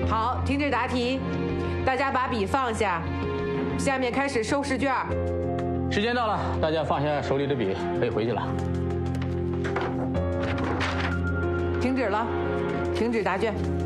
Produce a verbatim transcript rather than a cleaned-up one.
好，停止答题，大家把笔放下，下面开始收试卷。 时间到了，大家放下手里的笔，可以回去了。 停止了，停止答卷。